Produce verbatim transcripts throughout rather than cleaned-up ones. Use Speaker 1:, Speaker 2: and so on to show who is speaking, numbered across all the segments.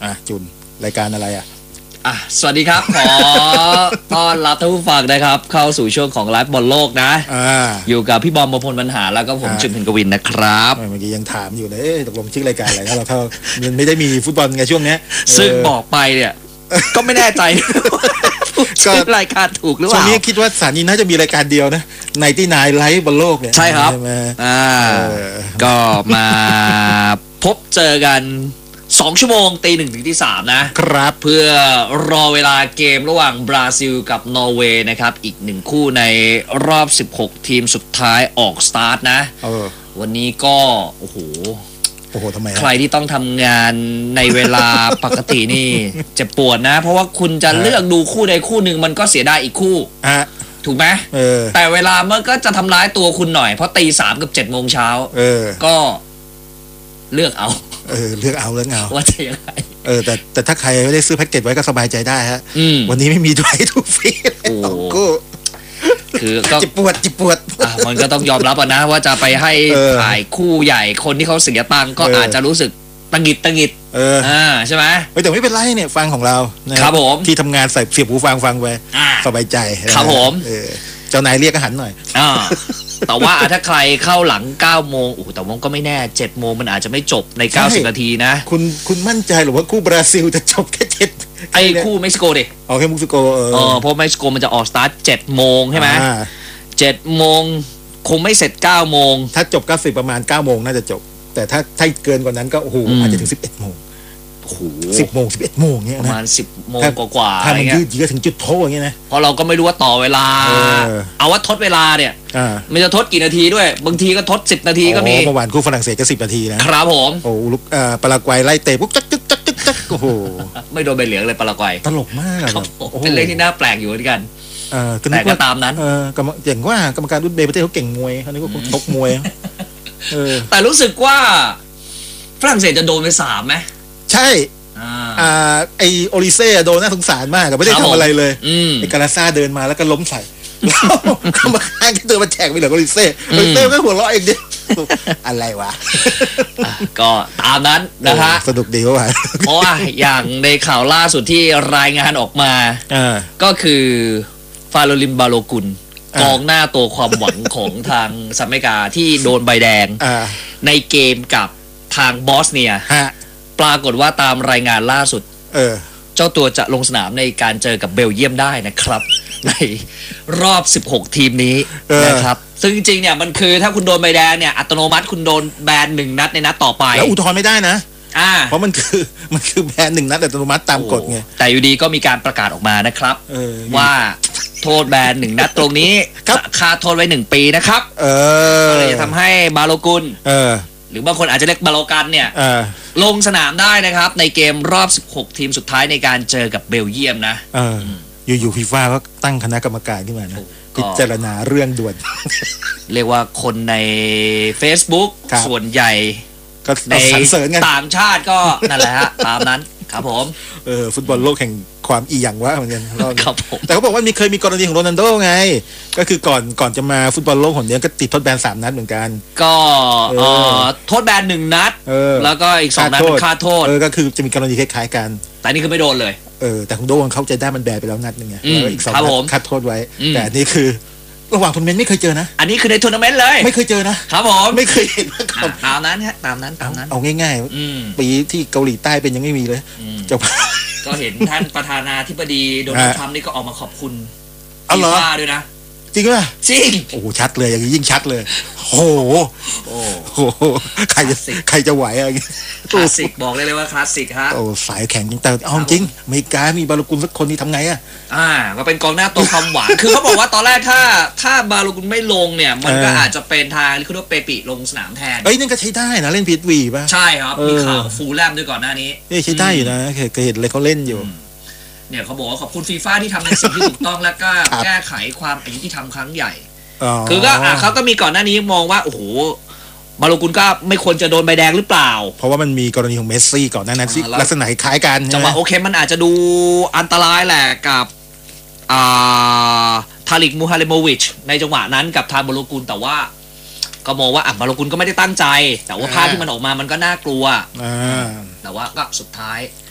Speaker 1: อ่ะจุนรายการอะไรอ่ะ
Speaker 2: อ่ะสวัสดีครับขอต้อนรับท่านผู้ฟังนะครับเข้าสู่ช่วงของไลฟ์บอลโลกนะอยู่กับพี่บอมบพลบรรหารแล้วก็ผมจุนเพ็ญกวินนะครับ
Speaker 1: เมื่อกี้ยังถามอยู่เลยตกลงชื่อรายการอะไรนะเราถ้ามันไม่ได้มีฟุตบอลไงช่วงนี้
Speaker 2: ซึ่งบอกไปเนี่ยก็ไม่แน่ใจชื่อรายการถูกหรือเปล่า
Speaker 1: ช่วงนี้คิดว่าสถานีน่าจะมีรายการเดียวนะในที่นายไลฟ์บอลโลกเนี่ย
Speaker 2: ใช่ครับอ่าก็มาพบเจอกันสองชั่วโมงตีหนึ่งถึงที่สามนะครับเพื่อรอเวลาเกมระหว่างบราซิลกับนอร์เวย์นะครับอีกหนึ่งคู่ในรอบสิบหกทีมสุดท้ายออกสตาร์ทนะ
Speaker 1: เออ
Speaker 2: วันนี้ก็โอ้โห
Speaker 1: โอ้โหทำไม
Speaker 2: ใครที่ต้องทำงานในเวลาปกตินี่เจ็บปวดนะเพราะว่าคุณจะเลือกดูคู่ใดคู่หนึ่งมันก็เสียดายอีกคู่ถูกไหมแต่เวลามันก็จะทำร้ายตัวคุณหน่อยเพราะตีสามกับเจ็ดโมงเช้าก็เลือกเอา
Speaker 1: เออเลือกเอาเลือกเอา
Speaker 2: ว่าจะยังไง
Speaker 1: เออแต่แต่ถ้าใครไม่ได้ซื้อแพ็กเกจไว้ก็สบายใจได้ฮะวันนี้ไม่มีด้วยทุกฟรีโอ้กู
Speaker 2: คือก็
Speaker 1: จิบปวดจิบปวด
Speaker 2: มันก็ต้องยอมรับนะว่าจะไปให้ถ่ายคู่ใหญ่คนที่เขาเสียตังก็อาจจะรู้สึกตังหิดตังหิด
Speaker 1: เออ
Speaker 2: อ่าใช่ไหม
Speaker 1: แต่ไม่เป็นไรเนี่ยฟังของเรา
Speaker 2: ครับผม
Speaker 1: ที่ทำงานใส่เสียบหูฟังฟังไปสบายใจ
Speaker 2: ครับผม
Speaker 1: เจ้านายเรียกอาหารหน่อย
Speaker 2: อ่าแต่ว่าถ้าใครเข้าหลังเก้าโมงโอ้แต่ว่าก็ไม่แน่เจ็ดโมงมันอาจจะไม่จบในเก้าสิบนาทีนะ
Speaker 1: คุณคุณมั่นใจหรือว่าคู่บราซิลจะจบแค่เจ็ด
Speaker 2: ไอ้คู่เม็กซิโกดิ
Speaker 1: อ๋อแค่เม็กซิโกเอ
Speaker 2: อเพราะเม็กซิโกมันจะออกสตาร์ทเจ็ดโมงใช่ไหมเจ็ดโมงคงไม่เสร็จเก้าโมง
Speaker 1: ถ้าจบเก้าสิบประมาณเก้าโมงน่าจะจบแต่ถ้าถ้าเกินกว่านั้นก็โอ้โหอาจจะถึงสิบเอ็ดโมง
Speaker 2: โอ้โห
Speaker 1: สิบโมงสิบเอ็ดโมงเงี้ยนะ
Speaker 2: ประมาณสิบโมงกว่าๆ
Speaker 1: ถ้ามันยืดเยื้อถึงจุดโทษอย่างเงี้ยนะ
Speaker 2: เพราะเราก็ไม่รู้ว่าต่อเวลาเอาว่าทดเวลาเนี่ยมันจะทดกี่นาทีด้วยบางทีก็ทดสิบนาทีก็มี
Speaker 1: เมื่อวานคู่ฝรั่งเศสก็สิบนาที
Speaker 2: นะครับผม
Speaker 1: โอ้ลูกปารากวัยไล่เตะปุ๊บจักจักจักจักจักโอ้โห
Speaker 2: ไม่โดนใบเหลืองเลยปารากวัย
Speaker 1: ตลกมาก
Speaker 2: ครับเป็นเรื่องที่น่าแปลกอยู่เหมือนกันแต่ก็ตามนั้น
Speaker 1: เออกรรมอย่างว่ากรรมการรุ่นเบย์ประเทศเขาเก่งมวยเขานี่ก็ชกมวย
Speaker 2: แต่รู้สึกว่าฝรั่งเศสจะโดนไปสามไหม
Speaker 1: ใช่อ่าไอโอลิเซ่โดนน่าสงสารมากไม่ได้ทำอะไรเลยไอกาลาซ่าเดินมาแล้วก็ล้มใส่กรรมการก็เดินมาแจกไปเหลือโอลิเซ่โอลิเซ่ก็หัวเราะเองเดียวอะไรวะ
Speaker 2: ก็ตามนั้นนะฮะ
Speaker 1: สนุกดีว่ะ
Speaker 2: เพราะว่าอย่างในข่าวล่าสุดที่รายงานออกมาก็คือฟาโรลิมบาโลกุลกองหน้าตัวความหวังของทางสหรัฐอเมริกาที่โดนใบแดงในเกมกับทางบอสเนียปรากฏว่าตามรายงานล่าสุด
Speaker 1: เออ
Speaker 2: เจ้าตัวจะลงสนามในการเจอกับเบลเยียมได้นะครับในรอบสิบหกทีมนี้นะครับซึ่งจริงๆเนี่ยมันคือถ้าคุณโดนใบแดงเนี่ยอัตโนมัติคุณโดนแบนหนึ่งนัดในนัดต่อไป
Speaker 1: แล้วอุทธรณ์ไม่ได้นะ
Speaker 2: อ่า
Speaker 1: เพราะมันคือมันคือแบนหนึ่งนัดอัตโนมัติตามกฎไง
Speaker 2: แต่อยู่ดีก็มีการประกาศออกมานะครับว่าโทษแบนหนึ่งนัดตรงนี้คาโทษไว้หนึ่งปีนะครับ
Speaker 1: เออ
Speaker 2: เลยจะทำให้บาโลกุล
Speaker 1: เออ
Speaker 2: หรือบางคนอาจจะเรียกบาโลกันเนี่ยลงสนามได้นะครับในเกมรอบสิบหกทีมสุดท้ายในการเจอกับเบลเยียมนะ
Speaker 1: เอออยู่ๆฟีฟ่าก็ตั้งคณะกรรมการขึ้นมานะพิจารณาเรื่องด่วน
Speaker 2: เรียกว่าคนใน Facebook ส่วนใหญ่
Speaker 1: ก็ใน
Speaker 2: ต่างชาติก็นั่นแหละฮะตามนั้นครับผม
Speaker 1: เออฟุตบอลโลกแห่งความอีหยังวะเหมือนกัน
Speaker 2: ครับผม
Speaker 1: แต่เขาบอกว่ามีเคยมีกรณีของโรนัลโดไงก็คือก่อนก่อนจะมาฟุตบอลโลกของเนี้ยก็ติดโทษแบนสามนัดเหมือนกัน
Speaker 2: ก็โทษแบนหนึ่งนัดแล้วก็อีกสองนัดเป็นค่าโทษ
Speaker 1: เออก็คือจะมีกรณีคล้ายๆกัน
Speaker 2: แต่นี่คือไม่โดนเลย
Speaker 1: เออแต่ของโดนเขาจะได้มันแบนไปแล้วนัดนึงไงอีกสองนัดค่าโทษไว้แต่นี่คือระหว่างทัวร์นาเมนต์ไม่เคยเจอนะ
Speaker 2: อันนี้คือในทัวร์นาเมนต์เลย
Speaker 1: ไม่เคยเจอนะครับ
Speaker 2: ผม
Speaker 1: ไม่เคยเห็นมาก่อน
Speaker 2: ตามนั้นฮะตามนั้นตามนั้น
Speaker 1: เอาง่ายๆปีที่เกาหลีใต้เป็นยังไม่มีเลย
Speaker 2: จะก็เห็นท่านประธานาธิบดีโดนัลด์ทรัมป์นี่ก็ออกมาขอบคุณฟีฟ่าด้วยนะ
Speaker 1: จริงป่ะ
Speaker 2: จริง
Speaker 1: โอ้โหชัดเลยอย่างนี้ยิ่งชัดเลยโอ้โหโอ้โหใครจะใครจะไหวอะไร
Speaker 2: คลาสสิกบอกเลยเลยว่าคลาสสิกฮะ
Speaker 1: โอ้สายแข็งจริงแต่เอาจริงอเมริกามีบาโลกุลสักคนนี่ทำไงอ่ะ
Speaker 2: อ่าก็เป็นกองหน้าตัวความหวังคือเขาบอกว่าตอนแรกถ้าถ้าบาโลกุลไม่ลงเนี่ยมันก็อาจจะเป็นทางลิคุโดเปปิลงสนามแทน
Speaker 1: เอ้ยนั่นก็ใช้ได้นะเล่นพีทวีป่ะ
Speaker 2: ใช่ครับมีข่าวฟูลแลมด้วยก่อนหน้านี้
Speaker 1: เอ้ใช้ได้อยู่นะเคยเห็นเลยเขาเล่นอยู่
Speaker 2: เนี่ยเขาบอกว่าขอบคุณฟีฟ่าที่ทำในสิ่งที่ถูกต้องและก็แก้ไขความอายุที่ทำครั้งใหญ่คือก็อ่ะเขาก็มีก่อนหน้านี้มองว่าโอ้โหบาโลกุลก็ไม่ควรจะโดนใบแดงหรือเปล่า
Speaker 1: เพราะว่ามันมีกรณีของเมสซี่ก่อนหน้านั้นที่ลักษณะคล้ายกัน
Speaker 2: จังหวะโอเคมันอาจจะดูอันตรายแหละกับอ่าทาริกมูฮาเลโมวิชในจังหวะนั้นกับทางบาโลกุลแต่ว่าก็มองว่าอ่ะบาโลกุลก็ไม่ได้ตั้งใจแต่ว่าภาพที่มันออกมามันก็น่ากลัวแต่ว่าก็สุดท้าย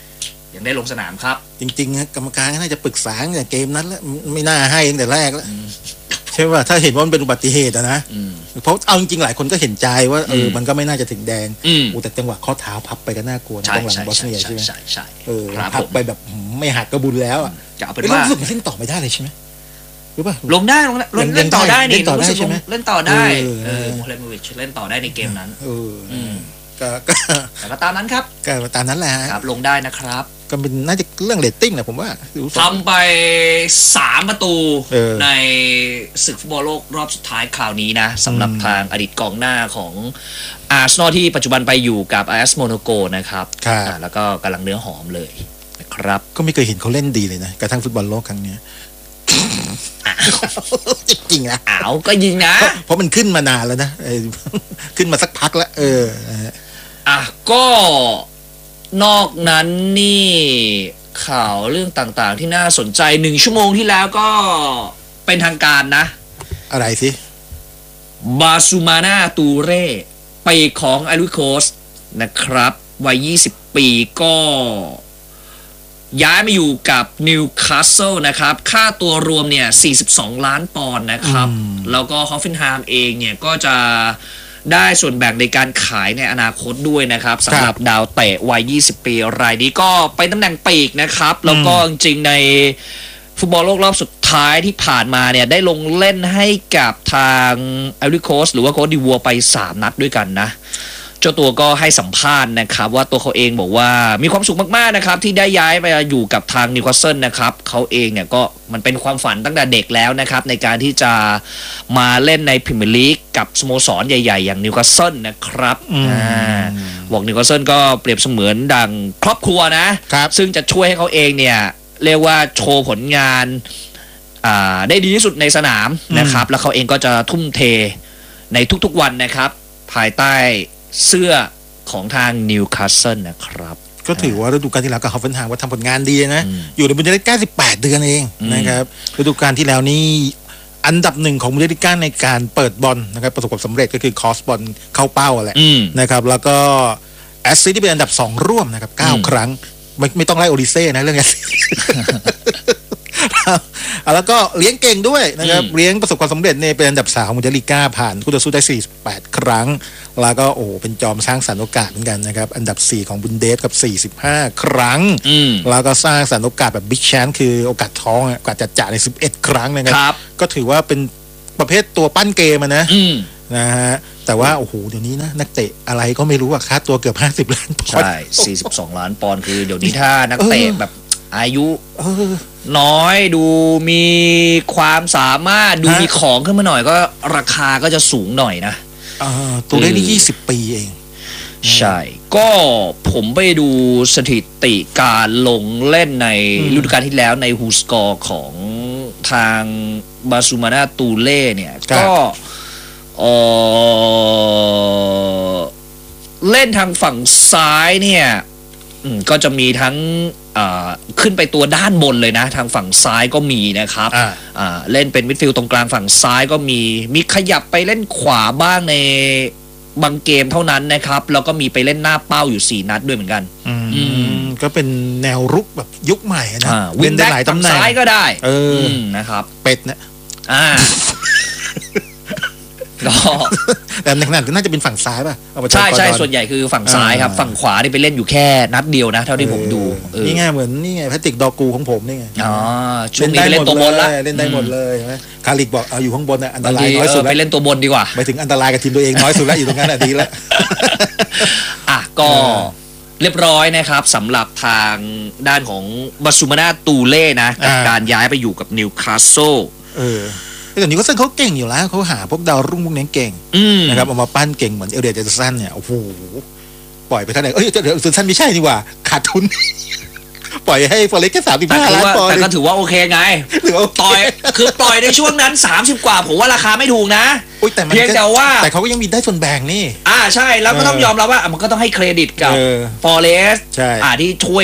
Speaker 2: ยังได้ลงสนามครับ
Speaker 1: จริงๆกรรมการน่าจะปรึกษาตั้งแต่เกมนั้นแล้วไม่น่าให้ตั้งแต่แรกแล้วใช่ป่ะถ้าเห็นว่ามันเป็นอุบัติเหตุนะเพราะเอาจริงๆหลายคนก็เห็นใจว่าเออมันก็ไม่น่าจะถึงแดงโอ้แต่จังหวะข้อเท้าพับไปก็น่ากลัวนะต้องหลังบอสเนียใช่ไหม
Speaker 2: ใช่ใช่
Speaker 1: เออพับไปแบบไม่หักกระบุญแล้วอ่ะ
Speaker 2: จะเอาเป็นว่า
Speaker 1: รู้สึกมันเล่นต่อไม่ได้เลยใช่ไหมหรือเปล่า
Speaker 2: ลงได้ลงได้เล่นต่อได้นี่
Speaker 1: เล่นต่อได้ใช่ไหม
Speaker 2: เล่นต่อได้เออโมเลมวิชเล่นต่อได้ในเกมนั้น
Speaker 1: เออก็
Speaker 2: แต่ก็ตามนั้นครับ
Speaker 1: ก็ตามนั้นแหละ
Speaker 2: ครับลงได้นะครับ
Speaker 1: ก็เป็นน่าจะเรื่องเรตติ้งนะผมว่า
Speaker 2: ทำไปสามประตูในศึกฟุตบอลโลกรอบสุดท้ายคราวนี้นะสำหรับทางอดีตกองหน้าของอาร์เซนอลที่ปัจจุบันไปอยู่กับอาร์เอสโมนาโกนะครับแล้วก็กำลังเนื้อหอมเลยนะครับ
Speaker 1: ก็ไม่เคยเห็นเขาเล่นดีเลยนะกระทั่งฟุตบอลโลกครั้งนี้จริงๆนะ
Speaker 2: อ้าวก็ยิงนะ
Speaker 1: เพราะมันขึ้นมานานแล้วนะขึ้นมาสักพักแล้วเออ
Speaker 2: อ่ะก็นอกนั้นนี่ข่าวเรื่องต่างๆที่น่าสนใจหนึ่งชั่วโมงที่แล้วก็เป็นทางการนะ
Speaker 1: อะไรสิ
Speaker 2: บาซูมาน่าตูเร่ปีกของไอริโคสนะครับวัยยี่สิบปีก็ย้ายมาอยู่กับนิวคาสเซิลนะครับค่าตัวรวมเนี่ยสี่สิบสองล้านปอนด์นะครับแล้วก็ฮอฟเฟนไฮม์เองเนี่ยก็จะได้ส่วนแบ่งในการขายในอนาคตด้วยนะครับสำหรับดาวเตะวัยยี่สิบปีรายนี้ก็เป็นตำแหน่งปีกนะครับแล้วก็จริงๆในฟุตบอลโลกรอบสุดท้ายที่ผ่านมาเนี่ยได้ลงเล่นให้กับทางไอริโคสหรือว่าโคดิวัวไปสามนัดด้วยกันนะเจ้าตัวก็ให้สัมภาษณ์นะครับว่าตัวเขาเองบอกว่ามีความสุขมากๆนะครับที่ได้ย้ายไปอยู่กับทางนิวคาสเซิลนะครับเขาเองเนี่ยก็มันเป็นความฝันตั้งแต่เด็กแล้วนะครับในการที่จะมาเล่นในพรีเมียร์ลีกกับสโมสรใหญ่ๆอย่างนิวคาสเซิลนะครับบอกนิวคาสเซิลก็เปรียบเสมือนดังครอบครัวนะซึ่งจะช่วยให้เขาเองเนี่ยเรียกว่าโชว์ผลงานได้ดีที่สุดในสนามนะครับแล้วเขาเองก็จะทุ่มเทในทุกๆวันนะครับภายใต้เสื้อของทางนิวคาสเซิลนะครับ
Speaker 1: ก็ถือว่าฤดูกาลที่แล้วกับฮอฟเฟนไฮม์ว่าทำผลงานดีนะอยู่ในบุนเดสลิก้าสิบแปดเดือนเองนะครับฤดูกาลที่แล้วนี่อันดับหนึ่งของบุนเดสลิก้าในการเปิดบอลนะครับประสบความสำเร็จก็คือคอสบอลเข้าเป้าแหละนะครับแล้วก็แอสซิสต์ที่เป็นอันดับสองร่วมนะครับเก้าครั้งไม่ไม่ต้องไล่โอริเซ่นะเรื่องแอสซิสต์แล้วก็เลี้ยงเก่งด้วยนะครับเลี้ยงประสบความสำเร็จเนี่ยเป็นอันดับสามของบุนเดสลิก้าผ่านคู่ต่อสู้ได้สี่สิบแปดครั้งแล้วก็โอ้เป็นจอมสร้างสรรค์โอกาสเหมือนกันนะครับอันดับสี่ของบุนเดสกับสี่สิบห้าครั้งแล้วก็สร้างสรรค์โอกาสแบบบิ๊กแชนส์คือโอกาสท้องโอกาสจัดจ่าในสิบเอ็ดครั้งนะครับก็ถือว่าเป็นประเภทตัวปั้นเกมนะนะฮะแต่ว่าโอ้โหเดี๋ยวนี้นะนักเตะอะไรก็ไม่รู้อะค่าตัวเกือบห้าสิบล้านปอนด์
Speaker 2: ใช่สี่สิบสองล้านปอนด์คือเดี๋ยวนี้ถ้านักเตะแบบอายุน้อยดูมีความสามารถดูมีของขึ้นมาหน่อยก็ราคาก็จะสูงหน่อยนะ
Speaker 1: ตัวเลขนี่ยี่สิบปีเอง
Speaker 2: ใช่ก็ผมไปดูสถิติการลงเล่นในฤดูกาลที่แล้วในฮูสกอร์ของทางบาซูมาน่าตูเล่เนี่ยก็เล่นทางฝั่งซ้ายเนี่ยก็จะมีทั้งขึ้นไปตัวด้านบนเลยนะทางฝั่งซ้ายก็มีนะครับเล่นเป็นมิดฟิลด์ตรงกลางฝั่งซ้ายก็มีมีขยับไปเล่นขวาบ้างในบางเกมเท่านั้นนะครับแล้วก็มีไปเล่นหน้าเป้าอยู่สี่นัดด้วยเหมือนกัน
Speaker 1: ก็เป็นแนวรุกแบบยุคใหม่นะ
Speaker 2: เล่นได้หลายตำแหน่งซ้ายก็ได้
Speaker 1: เออ
Speaker 2: นะครับ
Speaker 1: เป็ดนะ
Speaker 2: อ่า
Speaker 1: แต่ในขณะนั้นน่าจะเป็นฝั่งซ้ายป่ะ
Speaker 2: ใช่ใช่ส่วนใหญ่คือฝั่งซ้ายครับฝั่งขวานี่ไปเล่นอยู่แค่นัดเดียวนะเท่าที่ผมดู
Speaker 1: นี่ไงเหมือนนี่ไงแพทริกดอกูของผมนี่ไง
Speaker 2: อ๋อช่วงนี้เล่นตัวบนละ
Speaker 1: เล่นได้หมดเลยใช่ไหมคาริกบอกเอาอยู่ข้างบนน่ะอันตรายน้อยสุด
Speaker 2: ไปเล่นตัวบนดีกว่า
Speaker 1: ไปถึงอันตรายกับทีมตัวเองน้อยสุดแล้วอยู่ตรงนั้นอ่ะดีแล้ว
Speaker 2: อ่ะก็เรียบร้อยนะครับสำหรับทางด้านของบาซูมาน่าตูเล่นะกับการย้ายไปอยู่กับนิวคาสเซิล
Speaker 1: เออแต่นิวคาสเซิลเขาเก่งอยู่แล้วเขาหาพวกดาวรุ่งพวกนี้เก่งนะครับเอามาปั้นเก่งเหมือนเอเรียเจสันเนี่ยโอ้โหปล่อยไปเท่าไหร่เอ้ยเดี๋ยวเจสันไม่ใช่นี่หว่าขาดทุนปล่อยให้ฟอเรสต์แค่สามสิบห้าล้านปอนด์
Speaker 2: แต่ก็ถือว่าโอเคไงปล่อยคือปล่อยในช่วงนั้นสามสิบกว่าผมว่าราคาไม่ถูกนะเพียงแต่ว่า
Speaker 1: แต่เขาก็ยังมีได้ส่วนแบ่งนี่
Speaker 2: อ่าใช่แล้วก็ต้องยอมรับว่ามันก็ต้องให้เครดิตกับฟอเรสต์อ่าที่ช่วย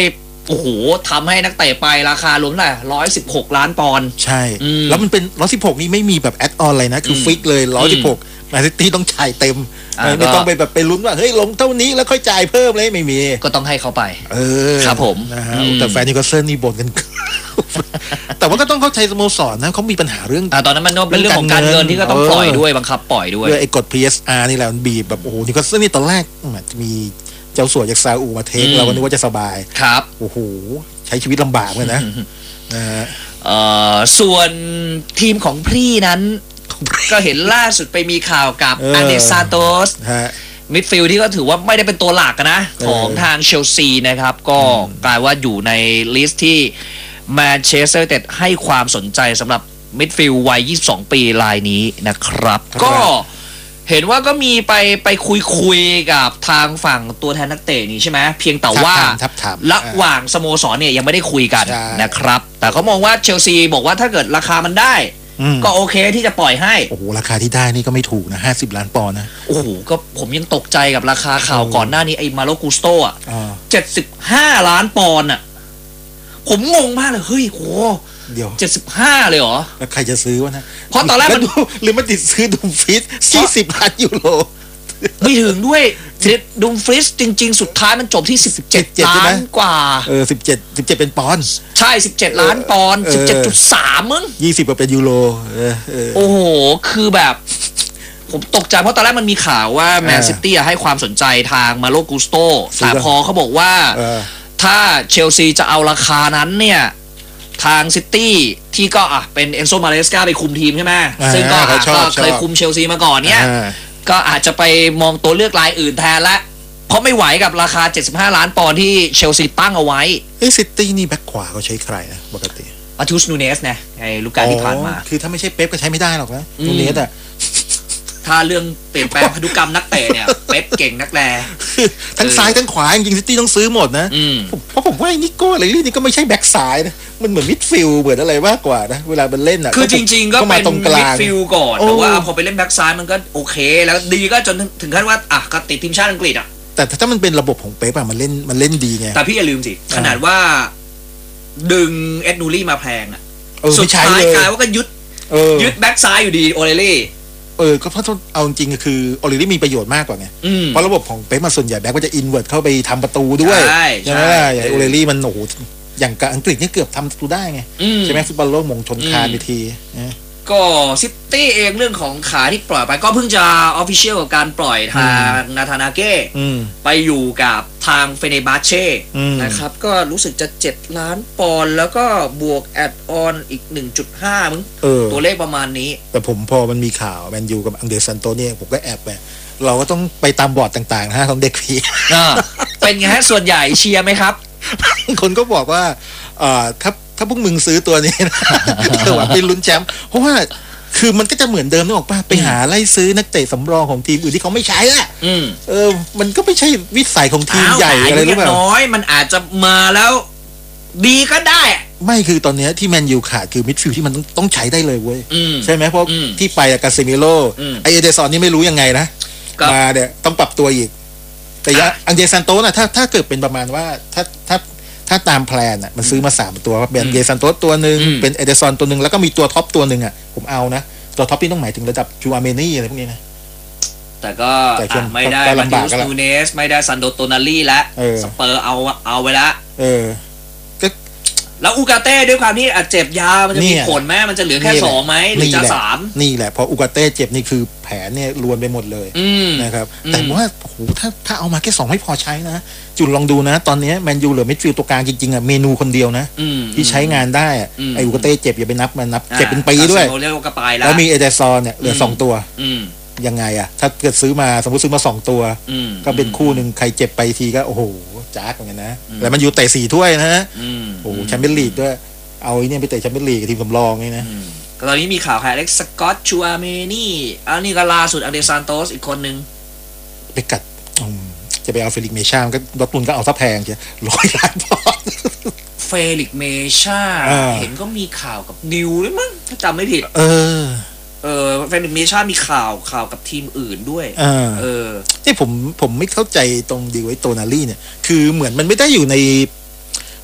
Speaker 2: โอ้โหทำให้นักเตะไปราคารวมเท่าไหร่ร้อยสิบหกล้านปอนด์
Speaker 1: ใช่แล้วมันเป็นร้อยสิบหกนี่ไม่มีแบบแอดออนอะไรนะคือฟิกเลยร้อยสิบหกแมนซิตี้ต้องจ่ายเต็มไม่ต้องไปแบบไปลุ้นว่าเฮ้ยลงเท่านี้แล้วค่อยจ่ายเพิ่มเลยไม่มี
Speaker 2: ก็ต้องให้เขาไป
Speaker 1: เออ
Speaker 2: ครับผม
Speaker 1: นะฮะแต่แฟนนิวคาสเซิลนี่บ่นกันแต่ว่าก็ต้องเข้าใจสโมสรนะเขามีปัญหาเรื่อง
Speaker 2: อ่าตอนนั้นมันเป็นเรื่องของการเงินที่ก็ต้องปล่อยด้วยบังคับปล่อยด้วย
Speaker 1: ไอ้กฎ พี เอส อาร์ นี่แหละมันบีบแบบโอ้โหนิวคาสเซิลนี่ตอนแรกมันมีเจ้าสัวจากซาอุมาเทคเราก็นึกว่าจะสบาย
Speaker 2: ครับ
Speaker 1: โอ้โหใช้ชีวิตลำบากเลยนะนะฮะ
Speaker 2: เอ่อส่วนทีมของพี่นั้นก็เห็นล่าสุดไปมีข่าวกับอันเดซาโตสมิดฟิลด์ที่ก็ถือว่าไม่ได้เป็นตัวหลักนะของทางเชลซีนะครับก็กลายว่าอยู่ในลิสต์ที่แมนเชสเตอร์ยูไนเต็ดให้ความสนใจสำหรับมิดฟิลด์วัยยี่สิบสองปีรายนี้นะครับก็เห็นว่าก็มีไปไปคุยคุยกับทางฝั่งตัวแทนนักเตะนี่ใช่ไหมเพียงแต่ว่าระหว่างสโมสรเนี่ยยังไม่ได้คุยกันนะครับแต่เขามองว่าเชลซีบอกว่าถ้าเกิดราคามันได้ก็โอเคที่จะปล่อยให้
Speaker 1: โอ้โหราคาที่ได้นี่ก็ไม่ถูกนะห้าสิบล้านปอนด์นะ
Speaker 2: โอ้โหก็ผมยังตกใจกับราคาข่าวก่อนหน้านี้ไอ้มาโลกูสโตอ่ะเจ็ดสิบห้าล้านปอนด์อ่ะผมงงมากเลยเฮ้ยโห
Speaker 1: เดี๋ยว
Speaker 2: เจ็ดสิบห้าเลยเหรอ
Speaker 1: แล้วใครจะซื้อวะนะ
Speaker 2: เพราะตอนแรกมัน
Speaker 1: หรือมันติดซื้อดุมฟิสสี่สิบล้านยูโร
Speaker 2: ไม่ถึงด้วยดุมฟิสจริงๆสุดท้ายมันจบที่สิบเจ็ดล้านกว่า
Speaker 1: เออสิบเจ็ด สิบเจ็ดเป็นปอนด์
Speaker 2: ใช่สิบเจ็ดล้านปอนด์ สิบเจ็ดจุดสาม มึง
Speaker 1: ยี่สิบก็เป็นยูโรเออ
Speaker 2: โอ้โหคือแบบผมตกใจเพราะตอนแรกมันมีข่าวว่าแมนซิตี้ให้ความสนใจทางมาโลกูสโตแต่พอเขาบอกว่าถ้าเชลซีจะเอาราคานั้นเนี่ยทางซิตี้ที่ก็อ่ะเป็นเอนโซมาเรสกาไปคุมทีมใช่ไหมซึ่งก็เคยคุมเชลซีมาก่อนเนี่ยก็อาจจะไปมองตัวเลือกรายอื่นแทนละเพราะไม่ไหวกับราคาเจ็ดสิบห้าล้านปอนด์ที่เชลซีตั้งเอาไว้
Speaker 1: เอ้ซิตี้นี่แบ็คขวาเขาใช้ใครนะปกติ
Speaker 2: มาทูสนูเนสนะไอ้ลูกการที่ผ่านมา
Speaker 1: คือถ้าไม่ใช่เป๊ปก็ใช้ไม่ได้หรอกนะนูเนสอ่ะ
Speaker 2: ถ้าเรื่องเปลี่ยนแปลงพันธุกรรมนักเตะเนี่ยเป๊ปเก่งนักแล
Speaker 1: ทั้งซ้ายทั้งขวาจริงๆซิตี้ต้องซื้อหมดนะเพราะผมว่านิโก้อะไรนี่ก็ไม่ใช่แบ็คซ้ายนะมันเหมือนมิดฟิลด์เหมือนอะไรมากกว่านะเวลามันเล่นอ่ะ
Speaker 2: คือจริงๆก็เป็นมิดฟิลด์ก่อนแต่ว่าพอไปเล่นแบ็คซ้ายมันก็โอเคแล้วดีก็จนถึงขั้นว่าอ่ะก็ติดทีมชาติอังกฤษอ่ะ
Speaker 1: แต่ถ้ามันเป็นระบบของเป๊ปอะมันเล่นมันเล่นดีไง
Speaker 2: แต่พี่อย่าลืมสิขนาดว่าดึงเอ็ดนูรี่มาแพงอ่ะสุดท้ายกลายว่าก็ยึดยึดแบ็คซ้ายอยู่ดีโอเลเล่
Speaker 1: เออก็เพราะเอาจริงๆก็คือโอเลเล่มีประโยชน์มากกว่าไงเพราะระบบของเป๊ปมาส่วนใหญ่แบ็คก็จะอินเวิร์ตเข้าไปทำประตูด้วยใช่ไหมล่ะอย่างโอเลเล่มันโอ้โหอย่างกับอังกฤษนี่เกือบทำประตูได้ไงใช่ไหมฟุตบอลโลกมงชนคานไปที
Speaker 2: ก็ซิตี้เองเรื่องของขาที่ปล่อยไปก็เพิ่งจะออฟฟิเชียลกับการปล่อยทางนาธานาเก้ไปอยู่กับทางเฟเนบาเช่นะครับก็รู้สึกจะเจ็ดล้านปอนด์แล้วก็บวกแอดออนอีก หนึ่งจุดห้า มึงตัวเลขประมาณนี้
Speaker 1: แต่ผมพอมันมีข่าวแมนยูกับอังเดรซันโตเนี่ยผมก็แอบไปเราก็ต้องไปตามบอร์ดต่างๆฮะของเด็กผี
Speaker 2: เป็นไงฮะส่วนใหญ่เชียร์ไหมครับ
Speaker 1: คนก็บอกว่าถ้าถ้าพวกมึงซื้อตัวนี้นะเดี๋ยวไปลุ้นแชมป์เพราะว่าคือมันก็จะเหมือนเดิมนึกออกป่ะไปหาไล่ซื้อนักเตะสำรองของทีมอื่นที่เขาไม่ใช้อ่ะเออมันก็ไม่ใช่วิสัยของทีมใหญ่อะไรหรือเปล่า
Speaker 2: น้อยมันอาจจะมาแล้วดีก็ได้
Speaker 1: ไม่คือตอนนี้ที่แมนยูขาดคือมิดฟิลด์ที่มันต้องใช้ได้เลยเว้ยใช่ไหมเพราะที่ไปกับกาเซมิโร่ไอเอเดซอนนี่ไม่รู้ยังไงนะมาเนี่ยต้องปรับตัวอีกแต่อังเดซันโตน่ะถ้าถ้าเกิดเป็นประมาณว่าถ้าถ้าถ้าตามแพลนอ่ะมันซื้อมาสามตัวเป็นเยซันโตสตัวหนึ่งเป็นเอเดซอนตัวหนึ่งแล้วก็มีตัวท็อปตัวหนึ่งอ่ะผมเอานะตัวท็อปนี่ต้องหมายถึงระดับจูอาเมนี่อะไรพวกนี้นะ
Speaker 2: แต่ก็ไม่ได้มาดิวสตูเนสไม่ได้ซันโดโตนาลี่และสเปอร์เอาเอาไว้ละเออก็แล้วอูกาเต้ด้วยความที่อาจเจ็บยามันจะมีผลไหมมันจะเหลือแค่สองไหมหรือจะสาม
Speaker 1: นี่แหละพออูกาเต้เจ็บนี่คือแผลเนี่ยรวนไปหมดเลยนะครับแต่ว่าโอ้โหถ้าถ้าเอามาแค่สองไม่พอใช้นะจุนลองดูนะตอนนี้แมนยูเหลือมิดฟิลด์ตัวกลางจริงๆอ่ะเมนูคนเดียวนะที่ใช้งานได้อ่ะไออูกาเต้เจ็บอย่าไปนับมันนับเจ็บเป็นปีด้วยแล้วมีเอเดซอนเนี่ยเหลือสองตัวยังไงอ่ะถ้าเกิดซื้อมาสมมติซื้อมาสองตัวก็เป็นคู่หนึ่งใครเจ็บไปทีก็โอ้โหจ้าเหมือนกันนะแล้วมันอยู่เตะสี่ถ้วยนะฮะโอ้โหแชมเปี้ยนลีกด้วยเอาไอ้นี่ไปเตะแชมเปี้ยนลีกทีมสำรองนี่นะ
Speaker 2: ตอนนี้มีข่าวใครเล็กสกอตชูอาเมนี่อันนี้ก็ล่าสุดอันเดซานโตสอีกคนนึง
Speaker 1: ไปกัดจะไปเอาเฟลิกเมชาก็ดอทมุนก็เอาซะแพงเชียวร้อยล้านปอนด์
Speaker 2: เฟลิกเมชาเห็นก็มีข่าวกับนิวด้วยมั้งถ้าจำไม่ผิดเออเออเฟลิกเมชามีข่าวข่าวกับทีมอื่นด้วยเออ
Speaker 1: ที่ผมผมไม่เข้าใจตรงดีไว้โตนาลี่เนี่ยคือเหมือนมันไม่ได้อยู่ใน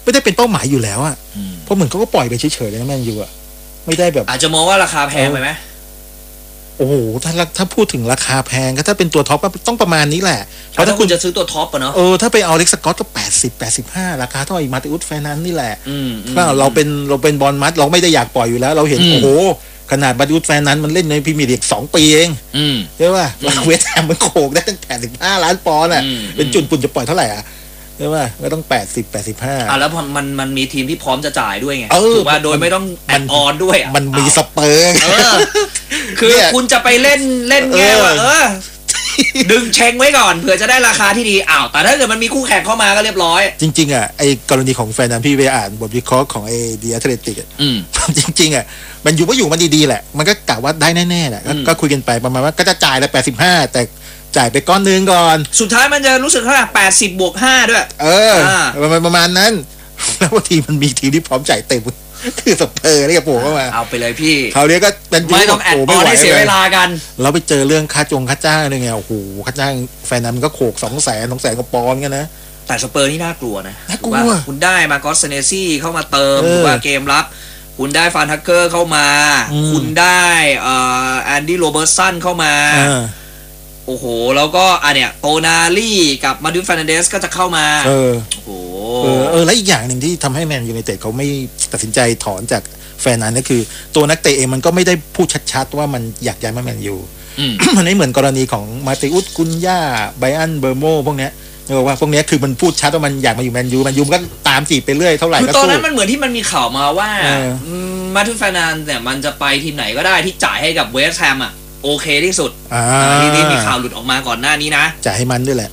Speaker 1: ไม่ได้เป็นเป้าหมายอยู่แล้วอ่ะเพราะเหมือนเขาก็ปล่อยไปเฉยๆเลยนะแมนยูอ่ะไม่ได้แบบ
Speaker 2: อาจจะมองว่าราคาแพงไปไหม
Speaker 1: โอ้โหถ้าถ้าพูดถึงราคาแพงก็ถ้าเป็นตัวท็อปก็ต้องประมาณนี้แหละ
Speaker 2: เพราะถ้าคุณจะซื้อตัวท็อปอะเนาะ
Speaker 1: เออถ้าไปเอาเล็กสกอตก็แปดสิบ แปดสิบห้าราคาเท่าไอ้มาติอุสแฟนันนี่แหละถ้าเราเป็นเราเป็นบอลมัดเราไม่ได้อยากปล่อยอยู่แล้วเราเห็นโอ้โหขนาดมาติอุสแฟนันมันเล่นในพรีเมียร์ลีกสองปีเองใช่ป่ะเวสต์แฮมมันโขกได้ตั้งแปดสิบห้าล้านปอนด์อ่ะเป็นจุนปุ่นจะปล่อยเท่าไหร่อ่ะใช่ป่ะก็ต้องแปดสิบ แปดสิบห้า
Speaker 2: อ่ะแล้วมันมันมีทีมที่พร้อมจะจ่ายด้วยไงถูกป่ะโดยไม่ต้องแอดออนด้วยอ่ะ
Speaker 1: มันมีสเปอร์
Speaker 2: คือคุณจะไปเล่นเล่นแง่ว่าเออดึงเชงไว้ก่อนเผื่อจะได้ราคาที่ดีอ้าวแต่ถ้าเกิดมันมีคู่แข่งเข้ามาก็เรียบร้อย
Speaker 1: จริงๆอ่ะไอ้กรณีของแฟนนั้นพี่ไปอ่านบทวิเคราะห์ของไอ้ดีแอตเลติกอ่ะจริงๆอ่ะมันอยู่ก็อยู่มันดีๆแหละมันก็กะว่าได้แน่ๆแหละก็คุยกันไปประมาณว่าก็จะจ่ายละแปดสิบห้าแต่จ่ายไปก้อนนึงก่อน
Speaker 2: สุดท้ายมันจะรู้สึกเท่าไหร่แปดสิบบวกห้าด้วย
Speaker 1: เออประมาณประมาณนั้นแล้วว่าทีมมันมีทีมที่พร้อมจ่ายเต็มคือสเปอร์นี่กับโผล่เข้ามา
Speaker 2: เอาไปเลยพี่
Speaker 1: เขาเนี้ยก็เป็น
Speaker 2: ไม่ต้องแอดออนให้เสียเวลากัน
Speaker 1: เราไปเจอเรื่องค่าจงค่าจ้างอะไรเงี้ยโอ้โหค่าจ้างแฟนนั้นมันก็โขกสองแสนสองแสนกว่าปอนด์กันนะ
Speaker 2: แต่สเปอร์นี่น่ากลัวนะ
Speaker 1: น่ากลัว
Speaker 2: คุณได้มากอสเซเนซี่เข้ามาเติมหรือว่าเกมรับคุณได้ฟานทักเกอร์เข้ามาคุณได้เอ่อแอนดี้โรเบิร์ตสันเข้ามาโอ้โหแล้วก็อ่ะเนี่ยโตนาลี่กับมาดูฟานันเดสก็จะเข้ามา
Speaker 1: เออ
Speaker 2: โอ้โห
Speaker 1: เออเออและอีกอย่างหนึ่งที่ทำให้แมนยูไนเต็ดเขาไม่ตัดสินใจถอนจากแฟนนั้นก็คือตัวนักเตะเองมันก็ไม่ได้พูดชัดๆว่ามันอยากย้ายมาแมนยูมันไม่เหมือนกรณีของมาติอุสกุนย่าไบอันเบอร์โมพวกเนี้ยเออว่าพวกนี้คือมันพูดชัดว่ามันอยากมาอยู่แมนยูแมนยูมันก็ตามจีบไปเรื่อยเท่าไหร่ก็สู้
Speaker 2: คือตอนนั้นมันเหมือนที่มันมีข่าวมาว่ามาทูฟานันเนี่ยมันจะไปทีมไหนก็ได้ที่จ่ายให้กับเวสต์แฮมอ่ะโอเคที่สุดนี่นี่มีข่าวหลุดออกมาก่อนหน้านี้นะ
Speaker 1: จ่ายให้มันด้วยแหละ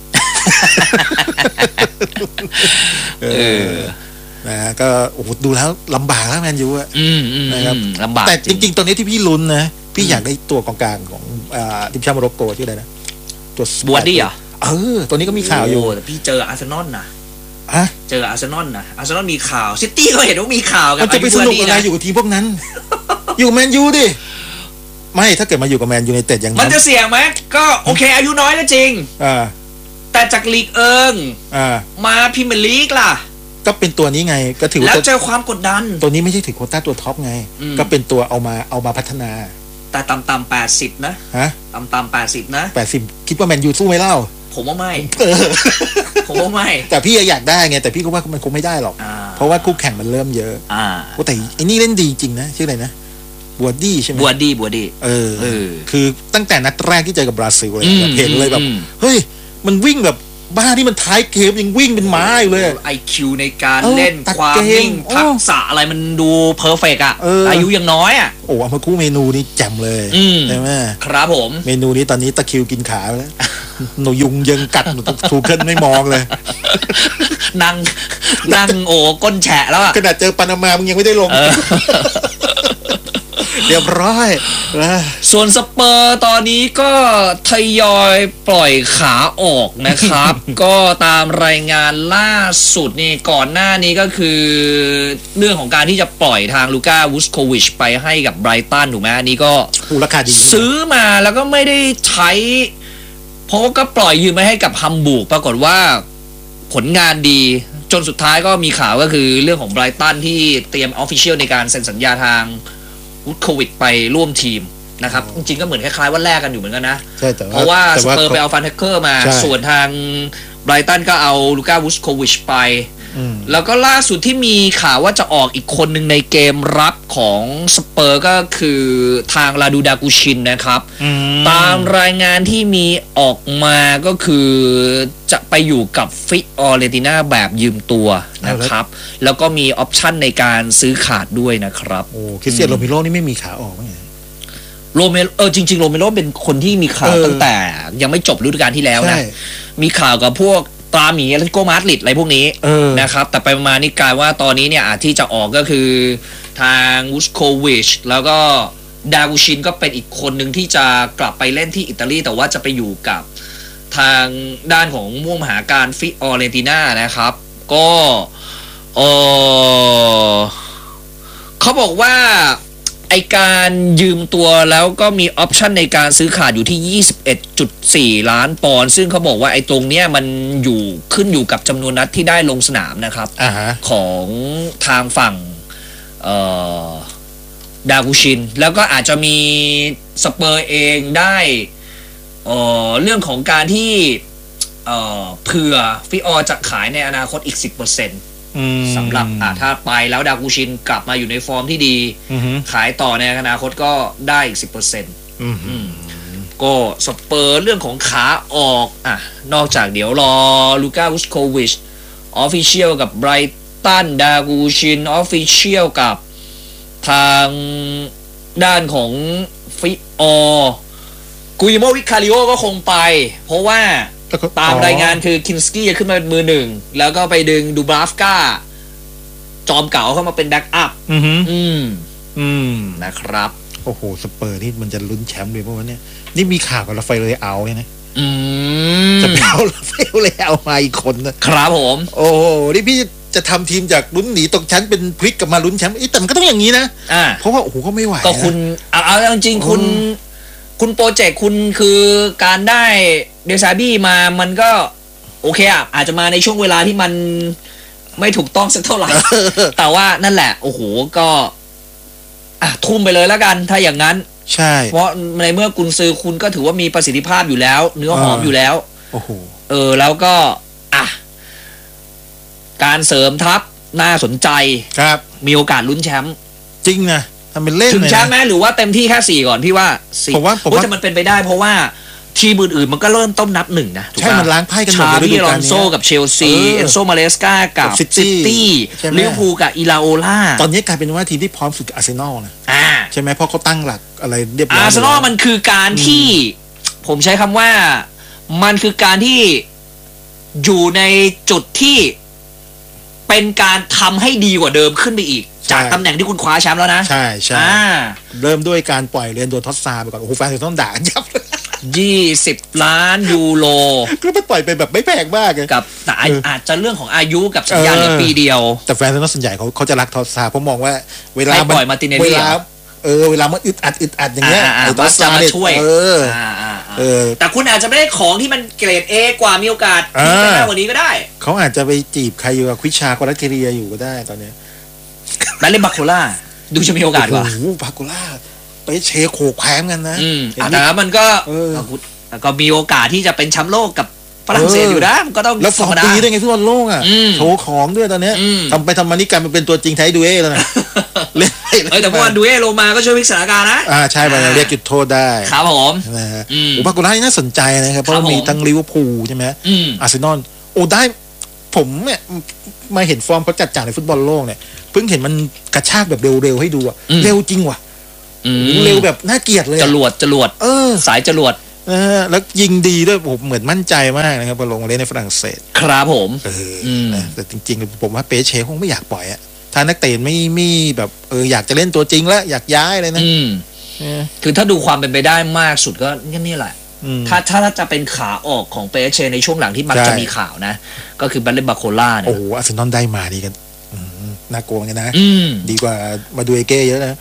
Speaker 1: เออนะก็โอ้โหดูแล้วลำบากแล้วแมนยูอ่ะ
Speaker 2: นะครับลำบาก
Speaker 1: แต่จริงๆตอนนี้ที่พี่ลุ้นนะพี่อยากได้ตัวกองกลางของทีมชาติโมร็อกโกชื่ออะไรนะ
Speaker 2: ตัวบัวดี้อ่ะ
Speaker 1: เออตัวนี้ก็มีข่าวอยู่
Speaker 2: แต่พี่เจออาร์เซนอลนะฮะเจออาร์เซนอลนะอาร์เซนอลมีข่าวซิตี้ก็เห็นว่ามีข่าว
Speaker 1: กันมันจะไปสนุกอะไรอยู่กับทีมพวกนั้น อยู่แมนยูดิไม่ถ้าเกิดมาอยู่กับแมนยูไนเต็ดอย่างนั้น
Speaker 2: มันจะเสี่ยงไหมก็โอเคอายุน้อยก็จริง
Speaker 1: อ่า
Speaker 2: แต่จากลีกเอิง
Speaker 1: อ่า
Speaker 2: มาพรีเมียร์ลีกล่ะ
Speaker 1: ก็เป็นตัวนี้ไงก็ถือ
Speaker 2: ว่าแล้วเจอความกดดัน
Speaker 1: ตัวนี้ไม่ใช่ถือโควต้าตัวท็อปไงก็เป็นตัวเอามาเอามาพัฒนา
Speaker 2: แต่ต่ำๆแปดสิบนะ
Speaker 1: ฮะ
Speaker 2: ต่ำๆแปดสิบนะ
Speaker 1: แปดสิบคิดว่าแมนยูสู้ไหมเล่า
Speaker 2: ผมว่าไม่ผมว่าไม่
Speaker 1: แต่พี่อยากได้ไงแต่พี่ก็ว่ามันคงไม่ได้หรอกเพราะว่าคู่แข่งมันเริ่มเยอะ
Speaker 2: อ่า
Speaker 1: แต่ไอ้นี่เล่นดีจริงนะชื่ออะไรนะบัวดี้ใช่ไหม
Speaker 2: บัวดี้บัวดี้
Speaker 1: เออคือตั้งแต่นัดแรกที่เจอกับบราซิลเลยเห็นเลยแบบเฮ้ยมันวิ่งแบบบ้าที่มันท้ายเกมยังวิ่งเป็นม้าอยู่เลย
Speaker 2: ไอคิวในการเล่นความนิ่งทักษะอะไรมันดูเพอร์เฟกต์อ่ะอายุยังน้อยอ่ะ
Speaker 1: โอ้เอามาคู่เมนูนี้แจ่มเลยใช่ไหม
Speaker 2: ครับผม
Speaker 1: เมนูนี้ตอนนี้ตะคิวกินขาแล้วหนูยุงยังกัดหนูถูกขึ้นไม่มองเลย
Speaker 2: นั่งนั่งโอ้ก้นแฉะแล้ว
Speaker 1: ขนาดเจอปานามามึงยังไม่ได้ลงเรียบร้อย
Speaker 2: ส่วนสเปอร์ตอนนี้ก็ทยอยปล่อยขาออกนะครับ ก็ตามรายงานล่าสุดนี่ก่อนหน้านี้ก็คือเรื่องของการที่จะปล่อยทางลูก้าวูสโควิชไปให้กับไบรตันถูกไหมอันนี้ก็
Speaker 1: ราคาดี
Speaker 2: ซื้อมาแล้วก็ไม่ได้ใช้เพราะก็ปล่อยยืมไปให้กับฮัมบูร์กปรากฏว่าผลงานดีจนสุดท้ายก็มีข่าวก็คือเรื่องของไบรตันที่เตรียมออฟฟิเชียลในการเซ็นสัญญาทางวูดโควิดไปร่วมทีมนะครับจริงๆก็เหมือนคล้ายๆว่าแลกกันอยู่เหมือนกันนะ
Speaker 1: ใช่แต่
Speaker 2: เพราะว่าสเปอร์ไปเอาฟันเทคเกอร์มาส่วนทางไบรตันก็เอาลูก้าวูสโควิชไปแล้วก็ล่าสุดที่มีข่าวว่าจะออกอีกคนหนึ่งในเกมรับของสเปอร์ก็คือทางลาดูดากูชินนะครับตามรายงานที่มีออกมาก็คือจะไปอยู่กับฟิออเรติน่าแบบยืมตัวนะครับแล้วก็มีออปชั่นในการซื้อขาดด้วยนะครับ
Speaker 1: โอ้คริสเตียนโรเมโรนี่ไม่มีขาออกไง
Speaker 2: โรเมโรเออจริงๆโรเมโรเป็นคนที่มีข่าวตั้งแต่ยังไม่จบฤดูกาลที่แล้วนะมีข่าวกับพวกตราหมีแล้วก็มาดริดอะไรพวกนี้นะครับแต่ไปมานี่กลายว่าตอนนี้เนี่ยที่จะออกก็คือทางวูสโควิชแล้วก็ดากูชินก็เป็นอีกคนหนึ่งที่จะกลับไปเล่นที่อิตาลีแต่ว่าจะไปอยู่กับทางด้านของม่วงมหาการฟิออเรติน่านะครับก็เออเขาบอกว่าไออการยืมตัวแล้วก็มีออปชันในการซื้อขาดอยู่ที่ ยี่สิบเอ็ดจุดสี่ ล้านปอนด์ซึ่งเขาบอกว่าไอ้ตรงเนี้ยมันอยู่ขึ้นอยู่กับจำนวนนัดที่ได้ลงสนามนะครับ
Speaker 1: uh-huh.
Speaker 2: ของทางฝั่งดากูชินแล้วก็อาจจะมีสเปอร์เองได้เ, เรื่องของการที่เ, เผื่อฟิออจะขายในอนาคตอีก สิบเปอร์เซ็นต์ สำหรับถ้าไปแล้วดากูชินกลับมาอยู่ในฟอร์มที่ดีขายต่อในอนาคตก็ได้อีก สิบเปอร์เซ็นต์ ก็สเปอร์เรื่องของขาออกอ่ะนอกจากเดี๋ยวรอลูก้าวุสโควิชออฟฟิเชียลกับไบรตันดากูชินออฟฟิเชียลกับทางด้านของฟิออกุยโมวิคาริโอก็คงไปเพราะว่าตามรายงานคือคินสกี้จะขึ้นมาเป็นมือหนึ่งแล้วก็ไปดึงดูบราฟก้าจอมเก่าเข้ามาเป็นแบ็กอัพอืมอืมอืมนะครับ
Speaker 1: โอ้โหสเปอร์นี่มันจะลุ้นแชมป์เลยเพราะว่าเนี่ยนี่มีข่าวกับลาฟาเอลเลอาเนี่ยนะ
Speaker 2: อืม
Speaker 1: จะไปเอาลาฟาเอลเลอามาอีกคน
Speaker 2: นะครับผม
Speaker 1: โอ้โหนี่พี่จะทำทีมจากลุ้นหนีตกชั้นเป็นพลิกกลับมาลุ้นแชมป์แต่มันก็ต้องอย่างนี้นะ
Speaker 2: อ่า
Speaker 1: เพราะว่าโอ้โหก็ไม่ไหว
Speaker 2: ก็คุณเอาเอาจริงๆคุณคุณโปรเจกต์คุณคือการได้เดซาบี้มามันก็โอเคอ่ะอาจจะมาในช่วงเวลาที่มันไม่ถูกต้องสักเท่าไหร่ แต่ว่านั่นแหละโอ้โหก็อ่ะทุ่มไปเลยแล้วกันถ้าอย่างนั้น
Speaker 1: ใช่
Speaker 2: เพราะในเมื่อกุนซือคุณก็ถือว่ามีประสิทธิภาพอยู่แล้วเนื้อหอมอยู่แล้ว
Speaker 1: โอ้โห
Speaker 2: เออแล้วก็อ่ะการเสริมทัพน่าสนใจ
Speaker 1: ครับ
Speaker 2: มีโอกาสลุ้นแชมป์
Speaker 1: จริงนะทำเป็นเล่น
Speaker 2: ถึงแชมป์ไหมหรือว่าเต็มที่แค่สี่ก่อนพี่ว่าสี่
Speaker 1: ผมว่าผมว่า
Speaker 2: จะมันเป็นไปได้เพราะว่าทีมอื่นๆมันก็เริ่มต้นนับหนึ่งนะ
Speaker 1: ใช่มันล้างไพ่กันหมด
Speaker 2: เลยชาบิลอนโซกับเชลซีเอนโซมาเลสกากับซิตี้ลิเวอร์พูลกับอิลาโอล่า
Speaker 1: ตอนนี้กลายเป็นว่าทีมที่พร้อมสุดอาร์เซนอลนะใช่ไหมเพราะเขาตั้งหลักอะไรเรียบร้อย
Speaker 2: อาร์เซนอลมันคือการที่ผมใช้คำว่ามันคือการที่อยู่ในจุดที่เป็นการทำให้ดีกว่าเดิมขึ้นไปอีกจากตำแหน่งที่คุณคว้าแชมป์แล้วนะ
Speaker 1: ใช่ใช่เริ่มด้วยการปล่อยเรนโดทอสซาไปก่อนโอ้โหแฟนต้องด่ายับ
Speaker 2: ยี่สิบล้านยูโร
Speaker 1: ก็ไปปล่อยไปแบบไม่แพงมาก
Speaker 2: กับแต่อาจจะเรื่องของอายุกับสัญญาเหลือปีเดียว
Speaker 1: แต่แฟนต้องส่วนใหญ่เขาเขาจะรักทอสซาเพราะมองว่าเวลา
Speaker 2: ปล่อยมาติเนเ
Speaker 1: วลาเออเวลามันอึดอัดอึดอัดอย่างเงี้ย
Speaker 2: ทอสซามาช่วย
Speaker 1: เออเออ
Speaker 2: แต่คุณอาจจะไม่ได้ของที่มันเกรด A กว่ามีโอกาสที่จะได้กว่านี้ก็ได้
Speaker 1: เขาอาจจะไปจีบใครอยู่กับควิชาคอรัตเทเรียอยู่ก็ได้ตอนนี้
Speaker 2: แล้วเล่นบาโคล่าดูจะมีโอกาสกว่า
Speaker 1: โอ้โหบาโคล่าไปเชโคแพ้กันนะ
Speaker 2: แต่มันก็ก็มีโอกาสที่จะเป็นแชมป์โลกกับฝรั่งเศสอยู่นะมันก็ต้อง
Speaker 1: แล้วสองปีด้วยไงฟุตบอลโลกอ่ะโชว์ของด้วยตอนนี้ทำไปทำมานี่กลายมาเป็นตัวจริงไทยดูเอแล้วนะ
Speaker 2: เล่นแต่เมื่อวานดูเอโรมาก็ช่วยพลิกสถานการณ์นะ
Speaker 1: อ่าใช่ไปเรียกจุดโทษได้
Speaker 2: ครับผม
Speaker 1: นะฮะโอ้บาโคล่าน่าสนใจนะครับเพราะมีทั้งลิเวอร์พูลใช่ไหมอาร์เซนอลโอ้ได้ผมเนี่ยมาเห็นฟอร์มเขาจัดจ่ายในฟุตบอลโลกเนี่ยเพิ่งเห็นมันกระชากแบบเร็วๆให้ดูอะเร็วจริงว่ะเร็วแบบน่าเกลียดเลย
Speaker 2: จรวดจรวด
Speaker 1: เออ
Speaker 2: สายจรวด
Speaker 1: เออแล้วยิงดีด้วยผมเหมือนมั่นใจมากนะครับพอลงมาเล่นในฝรั่งเศส
Speaker 2: ครับผม
Speaker 1: เออแต่จริงๆผมว่าเปเช่คงไม่อยากปล่อยอะถ้านักเตะไม่ไม่แบบเอออยากจะเล่นตัวจริงแล้วอยากย้ายเลยนะ
Speaker 2: คือถ้าดูความเป็นไปได้มากสุดก็นี่แหละถ้าถ้าจะเป็นขาออกของเปเช่ในช่วงหลังที่มักจะมีข่าวนะก็คือบัลเลนบาโคล่าเนี่ย
Speaker 1: โอ้โหอาร์เซนอลได้มาดีกันน่ากลัวกันนะดีกว่ามาดูเอเก้เยอะนะ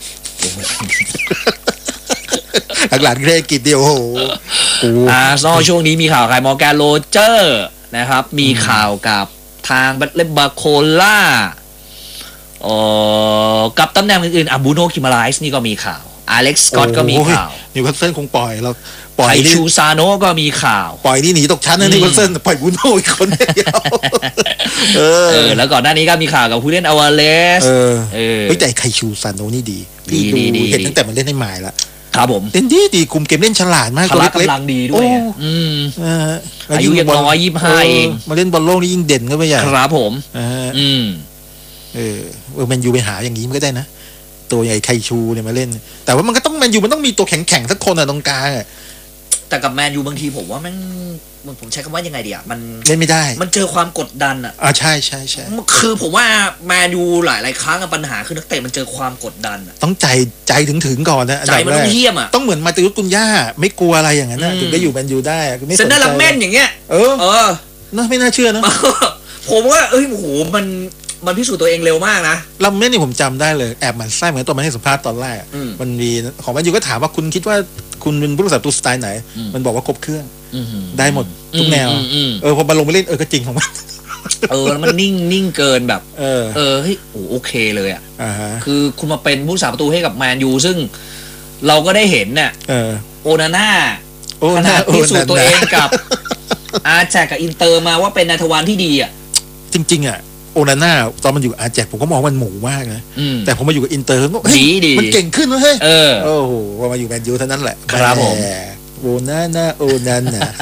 Speaker 1: หลังๆเรกิตเดียวโอ้โห
Speaker 2: อ่าซอช่วงนี้มีข่าวใครมอร์แกนโรเจอร์นะครับมีข่าวกับทางบัลเลนบาโคล่าเอ่อกับตำแหน่งอื่นๆอ่ะบูโน่คิมาไลส์นี่ก็มีข่าวอเล็กซ์สกอตก็มีข่าว
Speaker 1: นิวคาสเซิลคงปล่อยเรา
Speaker 2: ปล่อยชูซาโนก็มีข่าว
Speaker 1: ปล่อยนี่หนีตกชั้นนะนิวคาสเซิลปล่อยบูโน่อีกคนเดียว
Speaker 2: เออแล้วก่อนหน้านี้ก็มีข่าวกับผู้เล่นอวาเลส
Speaker 1: เออเออแต่ไคชูซาโนนี่ดีพี่ดูเห็นตั้งแต่มันเล่นในหมายแล้ว
Speaker 2: ครับผม
Speaker 1: เล่นดีดีคุมเกมเล่นฉลาดมาก
Speaker 2: ตัวเล็กกำลังดีด้วยอืมอายุยังน้อยยี่สิบห้าเอง
Speaker 1: มาเล่นบอลโลกนี่ยิ่งเด่นก็ไปใหญ่
Speaker 2: ครับผมอืม
Speaker 1: เออเออแมนยูไปหาอย่างนี้มันก็ได้นะตัวใหญ่ไคชูเนี่ยมาเล่นแต่ว่ามันก็ต้องแมนยูมันต้องมีตัวแข็งๆสักคนอะตรงกลางอะ
Speaker 2: แต่กับแมนยูบางทีผมว่ามันผมใช้คำว่ายังไงดีอะมัน
Speaker 1: เล่นไม่ได้
Speaker 2: มันเจอความกดดันอะ
Speaker 1: อ่าใช่ใช่ใช่
Speaker 2: คือผมว่าแมนยูหลายหลายครั้งปัญหาคือนักเตะมันเจอความกดดันอะ
Speaker 1: ต้องใจใจถึงถึงก่อนนะ
Speaker 2: ใจมันต้องเยี่ยมอะ
Speaker 1: ต้องเหมือนมาติวกุนย่าไม่กลัวอะไรอย่างนั้นนะถึงได้อยู่แมนยูได้
Speaker 2: เซนเดอร์ลัมเมนอย่างเงี้ย
Speaker 1: เออเออน่าไม่น่าเชื่อนะ
Speaker 2: ผมว่าเอ้ยโหมันมันพิสูจน์ตัวเองเร็วมากนะ
Speaker 1: ลำเม่นนี่ผมจำได้เลยแอบหมั่นไส้เหมือนตอนมันให้สัมภาษณ์ตอนแรกมันมีของแมนยูก็ถามว่าคุณคิดว่าคุณเป็นผู้รักษาตัวสไตล์ไหนมันบอกว่าครบเครื่องได้หมดทุกแนวเออพอมาลงไปเล่นเออก็จริงของมัน
Speaker 2: เออมันนิ่งนิ่งเกินแบบ
Speaker 1: เออ
Speaker 2: เออเฮ้ยโอเคเลยอ่ะคือคุณมาเป็นผู้รักษาประตูให้กับแมนยูซึ่งเราก็ได้เห็นเนี่ยโอนาน่าขนาดพิสูจน์ตัวเองกับอาแจกกับอินเตอร์มาว่าเป็นนายทวารที่ดีอ่ะ
Speaker 1: จริงๆอ่ะโอนาน่าตอนมันอยู่อาแจกผมก็มองมันหมูมากนะแต่พอมาอยู่กับอินเตอร์ก็
Speaker 2: ดีดี
Speaker 1: มันเก่งขึ้นเลยเฮ้ย
Speaker 2: เออ
Speaker 1: โอ้โหพอมาอยู่แมนยูเท่านั้นแหละ
Speaker 2: ครับผม
Speaker 1: โอนาน่าโอนาน่า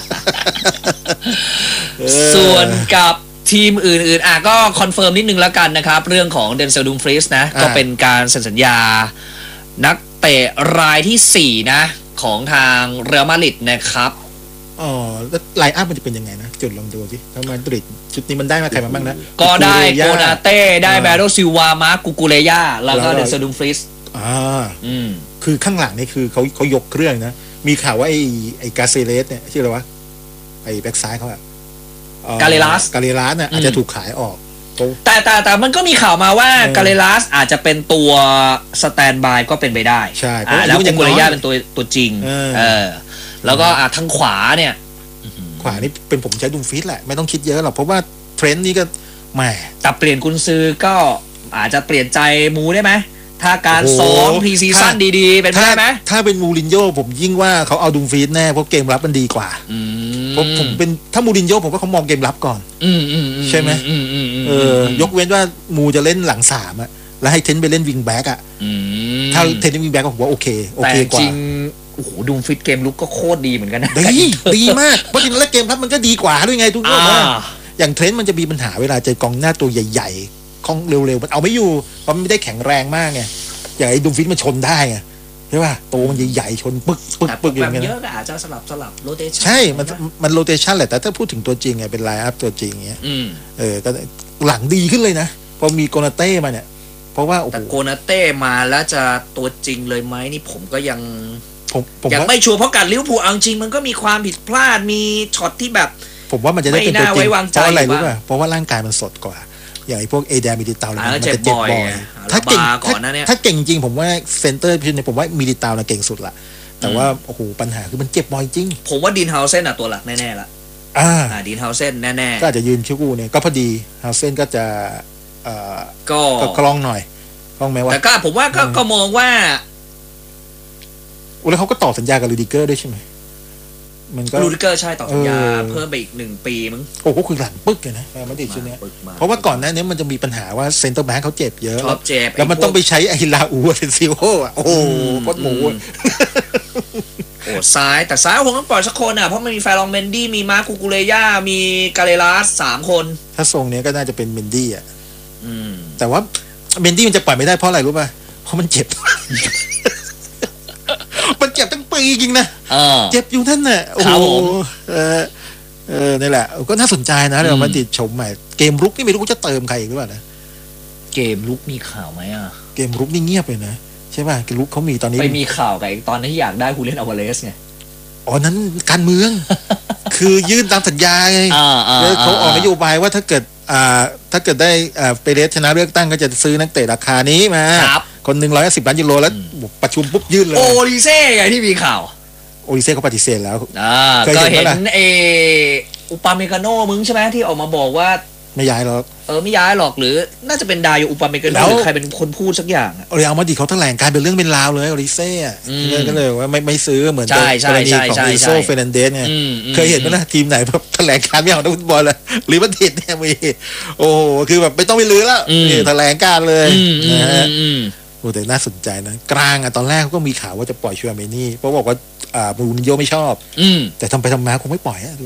Speaker 2: ส่วนกับทีมอื่นๆอ่ะก็คอนเฟิร์มนิดนึงแล้วกันนะครับเรื่องของเดนเซลดูมฟรีสนะก็เป็นการเซ็นสัญญานักเตะรายที่สี่นะของทางเรอัลมาดริดนะครับ
Speaker 1: อ๋อแล้วไลน์อัพมันจะเป็นยังไงนะจุดลองดูสิทำไมมาดริดชุดนี้มันได้มาใครมาบ้างนะ
Speaker 2: ก็ได้โกนาเต้ได้แบโรซิลวามาร์กูกูเลย่าแล้วก็เดนเซลดูมฟรีส
Speaker 1: อ่าอืมคือข้างหลังนี่คือเขาเขายกเครื่องนะมีข่าวว่าไอ้ไอ้กาเซเลสเนี่ยชื่ออะไรวะไอ้แบ็กซ้ายเขาอะ
Speaker 2: กาเลลัส
Speaker 1: กาเลลัสเนี่ยอาจจะถูกขายออก
Speaker 2: แต่แต่แต่มันก็มีข่าวมาว่ากาเลลัสอาจจะเป็นตัวสแตนบายก็เป็นไปได้
Speaker 1: ใช่
Speaker 2: แล้วกูกูเลย่าเป็นตัวตัวจริงเออแล้วก็ทางขวาเนี่ย
Speaker 1: ขวานี่เป็นผมใช้ดูมฟิตแหละไม่ต้องคิดเยอะหรอกเพราะว่าเทรนด์นี่ก็แหม
Speaker 2: แต่เปลี่ยนกุนซือก็อาจจะเปลี่ยนใจมูได้ไหมถ้าการซ้อมพรีซีซั่นดีๆเป็นไปได้ไหม
Speaker 1: ถ้าเป็นมูรินโญ่ผมยิ่งว่าเขาเอาดูมฟิตแน่เพราะเกมรับมันดีกว่าเพราะผมเป็นถ้ามูรินโญ่ผมว่าเขามองเกมรับก่อนใช่ไหมเออยกเว้นว่ามูจะเล่นหลังสามอะแล้วให้เทนไปเล่นวิงแบ็กอะถ้าเทนเป็นวิงแบ็กผมว่าโอเคโอเคกว่า
Speaker 2: โอ้โหดูฟิตเกมลุกก็โคตรดีเหมือนกันนะ
Speaker 1: ดีดีมากเพราะจริงแล้วเกมรับมันก็ดีกว่าด้วยไงทุกคนว่าอย่างเทรนด์มันจะมีปัญหาเวลาเจอกองหน้าตัวใหญ่ๆคล่องเร็วๆมันเอาไม่อยู่เพราะมันไม่ได้แข็งแรงมากไงอย่างไอ้ดูฟิตมันชนได้ไงใช่ป่ะตัวมันใหญ่ๆชนปึ๊กปึ๊กปึ๊ก
Speaker 2: อย่างเงี้ยเยอะก็อาจจะสลับสลับโรเตชัน
Speaker 1: ใช่มันมันโรเตชันแหละแต่ถ้าพูดถึงตัวจริงไงเป็นไลน์อัพตัวจริงเงี้ยเออก็หลังดีขึ้นเลยนะพอมีโกนาเต้มาเนี่ยเพราะว่า
Speaker 2: แต่โกนาเต้มาแล้วจะตัวจริงเลยไหมนี่ผมก็ยัง
Speaker 1: ผมผม
Speaker 2: ยังไม่ชัวร์เพราะการลิเวอร์พูลเอาจริงมันก็มีความผิดพลาดมีช็อตที่แบบ
Speaker 1: ผมว่ามันจะได้เป็นตัวจริงเพราะอะไรรู้ป่ะเพราะว่าร่างกายมันสดกว่าอย่างไอ้พวกเอเดมิลิตาอะไรมันจะเจ็บบ่อยถ้าเก่งถ้าเก่งจริงผมว่าเซนเตอร์พี่ผมว่ามิลิตาน่ะเก่งสุดละแต่ว่าโอ้โหปัญหาคือมันเจ็บบ่อยจริง
Speaker 2: ผมว่าดินเฮาเซนอ่ะตัวหลักแน่ๆละ
Speaker 1: อ่า
Speaker 2: ดินเฮาเซนแน่ๆ
Speaker 1: ก็อาจจะยืนคิวกูเนี่ยก็พอดีเฮาเซนก็จะเอ่อ
Speaker 2: ก็
Speaker 1: คล่องหน่อยคล่องไหมวะ
Speaker 2: แต่ก็ผมว่าก็ก็มองว่า
Speaker 1: แล้วเขาก็ต่อสัญญากับลูดิเกอร์ด้วยใช่ไหมมันก็
Speaker 2: ลูดิเกอร์ใช่ต่อสัญญาเพิ่มไปอีกหนึ่งปีมั้ง
Speaker 1: โอ้ก็คือหลังปึ๊กเลยนะมาดิชุดนี้เพราะว่าก่อนหน้านี้มันจะมีปัญหาว่าเซนเตอร์แบ็คเขาเจ็บเยอะแล้วมันต้องไปใช้ไอ้ลาอูเป็นซิโออ่ะโอ้โหโคตรหมู
Speaker 2: โอ้ซ้ายแต่ซ้ายผมต้องปล่อยสักคนอ่ะเพราะมันมีแฟรองเมนดี้มีมาร์คูกูเลย่ามีกาเลลัสสามคน
Speaker 1: ถ้าทรงนี้ก็น่าจะเป็นเมนดี้อ่ะแต่ว่าเมนดี้มันจะปล่อยไม่ได้เพราะอะไรรู้ป่ะเพราะมันเจ็บมันเจ็บตั้งปีจริงนะเจ็บอยู่ท่านน่ะโอ้โหเออเออนี่แหละก็น่าสนใจนะเดี๋ยวมาติดชมใหม่เกมรุกนี่ไม่รู้จะเติมใครอีกหรือเปล่านะ
Speaker 2: เกมรุกมีข่าวไหมอ่ะ
Speaker 1: เกมรุกนี่เงียบเลยนะใช่ป่ะเกมรุกเขามีตอนนี้
Speaker 2: ไปมีข่าวกับตอนที่อยากได้ฮูเลียนอัลวาเรสไง
Speaker 1: อ๋อนั้นการเมืองคือยื่นตามสัญญาไงแล้วเขาออกนโยบายว่าถ้าเกิดอ่าถ้าเกิดได้อ่าเปเรสชนะเลือกตั้งก็จะซื้อนักเตะราคานี้มาคนหนึ่งร้อยสิบล้านยูโรแล้วประชุมปุ๊บยื่นเลย
Speaker 2: โอลิเซ่ไงที่มีข่าว
Speaker 1: โอลิเซ่เขาปฏิเสธแล้ว
Speaker 2: ก็เห็นเออุปาเมกาโนมึงใช่ไหมที่ออกมาบอกว่า
Speaker 1: ไม่ย้ายหรอก
Speaker 2: เออไม่ย้ายหรอกหรือน่าจะเป็นดาโยอุปาเมกาโนหรือใครเป็นคนพูดสักอย่าง
Speaker 1: อะเรียลมาดริดเขาแถลงการเป็นเรื่องเป็นราวเลยโอลิเซ่ก็เลยว่าไม่ไม่ซื้อเหมือนกรณีของอิโซเฟรนันเดสไงเคยเห็นไหมล่ะทีมไหนแบบแถลงการไม่เอานักฟุตบอลเลยลิเวอร์พูลเนี่ยมีโอ้โหคือแบบไม่ต้องไปลื้อแล้วแถลงการเลยนะฮะโอ้แต่น่าสนใจนะกลางอ่ะตอนแรกก็มีข่าวว่าจะปล่อยชูอาเมนี่เพราะบอกว่าอ่ามูรินโญ่ไม่ชอบแต่ทำไปทำมาคงไม่ปล่อยอ่ะดู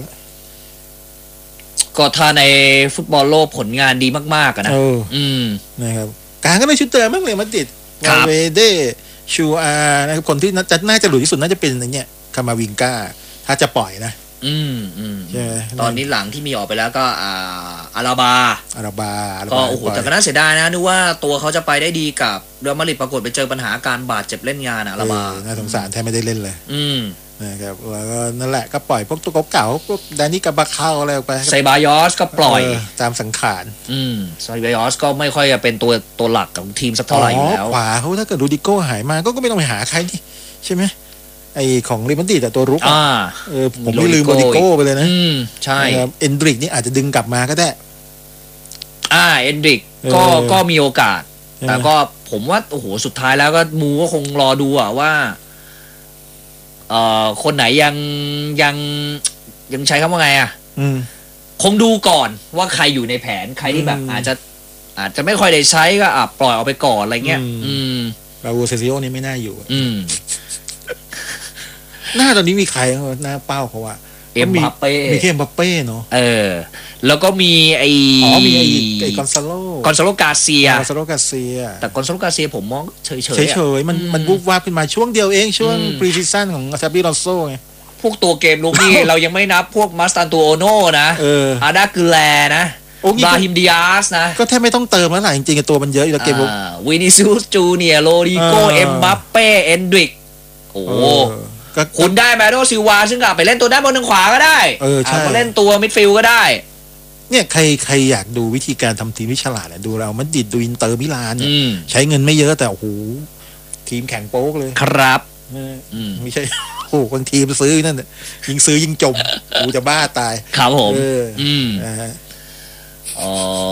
Speaker 2: ก็ถ้าในฟุตบอลโลกผลงานดีมากๆนะ
Speaker 1: อืมนะครับกลางก็ได้ชุดเติมมากเลยมันติดวาเวเดชูอานะครับคนที่จะน่าจะหลุดที่สุดน่าจะเป็นอะไรเงี้ยคามาวิงก้าถ้าจะปล่อยนะ
Speaker 2: อืมอืมใช่ไหมตอนนี้หลังที่มีออกไปแล้วก็อ่าอาราบา
Speaker 1: อาราบา
Speaker 2: ก็โอ้โหแต่ก็น่าเสียดายนะนึกว่าตัวเขาจะไปได้ดีกับเรอัลมาดริดปรากฏไปเจอปัญหาการบาดเจ็บเล่นงานอาราบา
Speaker 1: น่าสงสารแทบไม่ได้เล่นเลย
Speaker 2: อืม
Speaker 1: นะครับแล้วก็นั่นแหละก็ปล่อยพวกตัวเก่าๆพวกแดนนี่กาบาคาอะไรออกไป
Speaker 2: ไซบายอสก็ปล่อย
Speaker 1: ตามสังขาร
Speaker 2: อืมไซบายอสก็ไม่ค่อยจะเป็นตัวตัวหลักของทีมสักเท่าไหร่อยู่แล้ว
Speaker 1: ขวาเขาถ้าเกิดรูดิโก้หายมาก็ก็ไม่ต้องไปหาใครนี่ใช่ไหมไอของริมันติแต่ตัวรุกอ่าเออผมไม่ลืมโรดิโก้ไปเลยนะ
Speaker 2: อืมใช่
Speaker 1: เอนดริกนี่อาจจะดึงกลับมาก็ได้
Speaker 2: อ่าเอนดริกก็ก็มีโอกาสแต่ก็ผมว่าโอ้โหสุดท้ายแล้วก็มูก็คงรอดูอ่ะว่าเอ่อคนไหนยังยังยังใช้คำว่าไงอ่ะคงดูก่อนว่าใครอยู่ในแผนใครที่แบบอาจจะอาจจะไม่ค่อยได้ใช้ก็อ่ะปล่อยออกไปก่อนอะไรเงี้ยอืม
Speaker 1: บาโวเซซิโอนี่ไม่น่าอยู่อืมหน้าตอนนี้มีใครหน้าเป้าเขาว่า
Speaker 2: เอ็มบัปเป้
Speaker 1: มีแค่เอ็มบัปเป้เนาะ
Speaker 2: เออแล้วก็มีไอ
Speaker 1: อ๋อมีไอไอกอนซาโล
Speaker 2: กอนซาโลกาเซีย
Speaker 1: กอนซาโลกาเซีย
Speaker 2: แต่กอนซาโลกาเซียผมมองเฉยเฉย
Speaker 1: เฉยมันมันบุกว่าขึ้นมาช่วงเดียวเองช่วงพรีซีซั่นของซาบิลอนโซไง
Speaker 2: พวกตัวเกมลุกนี่เรายังไม่นับพวกมาสตันตูโอโน่นะอาดากือแลนะบราฮิมดิอาสนะ
Speaker 1: ก็แทบไม่ต้องเติมแล้วแหละจริงๆตัวมันเยอะอยู่แล้วเกมลุก
Speaker 2: วินิซิอุสจูเนียร์โรดิโกเอ็มบัปเป้เอนดริกโอ้คุณได้แมโดซิลวาซึ่งกลับไปเล่นตัวด้านบนทางขวาก็ได้เออใช่เล่นตัวมิดฟิลด์ก็ได้
Speaker 1: เนี่ยใครใครอยากดูวิธีการทำทีมที่ฉลาดเนี่ยดูเรามันดิดดูอินเตอร์มิลานใช้เงินไม่เยอะแต่โอ้โหทีมแข่งโป๊กเลย
Speaker 2: ครับ
Speaker 1: ไม่ใช่โอ้คนทีมซื้อนั่นยิงซื้อยิงจมกูจะบ้าตาย
Speaker 2: ครับผม
Speaker 1: อืม
Speaker 2: อ๋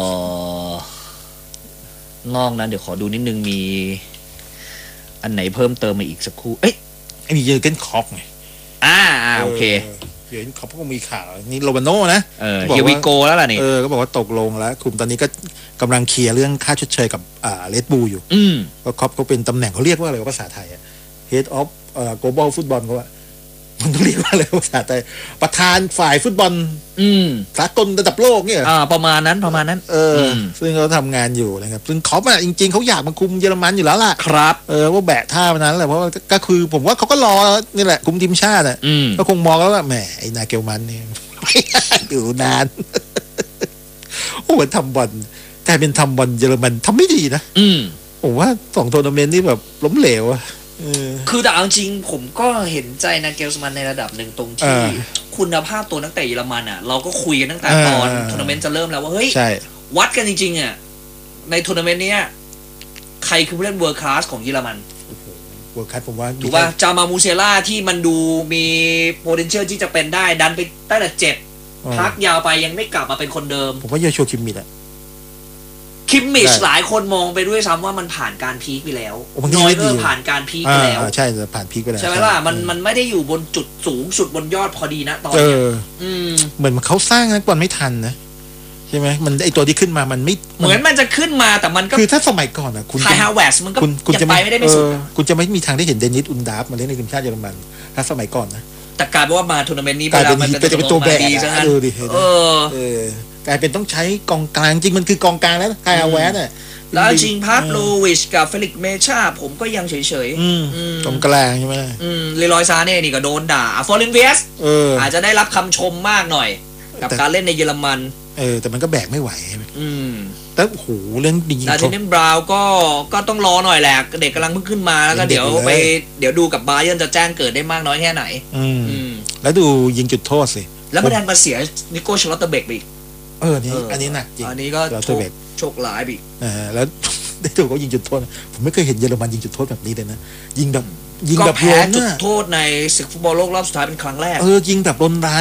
Speaker 2: อนอกนั้นเดี๋ยวขอดูนิดนึงมีอันไหนเพิ่มเติมมาอีกสักครู่เอ้ย
Speaker 1: ไอ้นี่เยอร์เกนคล็อปไง
Speaker 2: อ่าโอเค
Speaker 1: เยอร์เกนคล็อปก็มีข่าวนี่โรบาโน่นะ
Speaker 2: เออเฮียวิโกแล้วล่ะนี่
Speaker 1: เออก็บอกว่าตกลงแล้วกลุ่มตอนนี้ก็กำลังเคลียร์เรื่องค่าชดเชยกับอ่าเรดบูลอยู่
Speaker 2: อืม
Speaker 1: ก็คล็อปเขาเป็นตำแหน่งเขาเรียกว่าอะไรภาษาไทยอะ Head of เอ่อ Global Football เขาว่ามันต้องเรียกว่าอะไรภาษาไทยประธานฝ่ายฟุตบอล
Speaker 2: อืม
Speaker 1: สากลระดับโลกเนี่ย
Speaker 2: อ่าประมาณนั้นประมาณนั้น
Speaker 1: เออซึ่งเขาทำงานอยู่นะครับซึ่งเขาอ่ะจริงๆเขาอยากมาคุมเยอรมันอยู่แล้วล่ะ
Speaker 2: ครับ
Speaker 1: เออว่าแบะท่ามันนั้นแหละเพราะว่าก็คือผมว่าเขาก็รอนี่แหละคุมทีมชาติอ่ะก็คงมองแล้วว่าแหมไอ้นาเกลมันนี่อยู่นานโอ้ทำบอลกลายเป็นทำบอลเยอรมันทำไม่ดีนะ
Speaker 2: อืม
Speaker 1: ผมว่าสองทัวร์นาเมนต์นี่แบบล้มเหลวอ่ะ
Speaker 2: คือแต่เอาจริงผมก็เห็นใจนาเกลสมันในระดับหนึ่งตรงที่คุณภาพตัวนักเตะเยอรมันอ่ะเราก็คุยกันตั้งแต่ตอนทัวร์นาเมนต์จะเริ่มแล้วว่าเฮ้ยวัดกันจริงๆอ่ะในทัวร์นาเมนต์นี้ใครคือผู้เล่นเวิร์คคลาสของเยอรมัน
Speaker 1: เวิร์คคลาสผมว่า
Speaker 2: ถูกป่ะจามามูเซล่าที่มันดูมี potential ที่จะเป็นได้ดันไปตั้งแต่เจ็บพักยาวไปยังไม่กลับมาเป็นคนเดิม
Speaker 1: ผมว่าโยโชคิมมิดอ่ะ
Speaker 2: คิมมิชหลายคนมองไปด้วยซ้ำว่ามันผ่านการพีคไปแล้วน้อยเออผ่านการพีคไปแล้ว
Speaker 1: ใช่จะผ่านพีคไปแล้ว
Speaker 2: ใช่ไหมล่ะมันมันไม่ได้อยู่บนจุดสูงสุดบนยอดพอดีนะตอนนี้
Speaker 1: เหมือนเขาสร้างนักบอลไม่ทันนะใช่ไหมมันไอตัวที่ขึ้นมามันไม่
Speaker 2: เหมือนมันจะขึ้นมาแต่มันก็
Speaker 1: คือถ้าสมัยก่อนอ่ะ
Speaker 2: คุณไฮฮาวเวสมันก็ยังไปไม่ได้ไม่สุด
Speaker 1: คุณจะไม่มีทางได้เห็นเดนิสอุนดาฟมาเล่นในทีมชาติเยอรมันถ้าสมัยก่อนนะ
Speaker 2: แต่กลายเป็นว่ามาทัวร์นาเมนต์นี้
Speaker 1: ไปแล้วมันจะเป็นตัวแบกดูดิเออกลายเป็นต้องใช้กองกลางจริงมันคือกองกลางแล้วไฮฮาวเวสอ่ะ
Speaker 2: แล้วจริงพาร์ทโลวิชกับเฟลิกเมชาผมก็ยังเฉย
Speaker 1: ๆตรงกลางใช่ไหม
Speaker 2: อืมเลรอยซาเน่นี่ก็โดนด่าฟอร์เรนเวสอาจจะได้รับคำชมมากหน่อยกับการเล่นในเยอรมัน
Speaker 1: เออแต่มันก็แบกไม่ไหว
Speaker 2: อืม
Speaker 1: แต่โอ้โหเรื่องดี
Speaker 2: แต่เดนนิสบราวน์ก็ก็ต้องรอหน่อยแหละเด็กกำลังเพิ่งขึ้นมาแล้วก็เดี๋ยวไปเดี๋ยวดูกับบาเยิร์นจะแจ้งเกิดได้มากน้อยแค่ไหน
Speaker 1: อืมแล้วดูยิงจุดโทษสิ
Speaker 2: แล้วมาดันมาเสียนิโก้ชลอตเตอร์เบกอีก
Speaker 1: เออนี่อันนี้หนักจริง
Speaker 2: อันนี้ก็โชคร้ายอีก
Speaker 1: อ่าแล้วได้ดูเขายิงจุดโทษผมไม่เคยเห็นเยอรมันยิงจุดโทษแบบนี้เลยนะยิงแบบยิงแบบ
Speaker 2: แพ้จุดโทษในศึกฟุตบอลโลกรอบสุดท้ายเป็นครั้งแรก
Speaker 1: เออยิงแบบล้นร้าน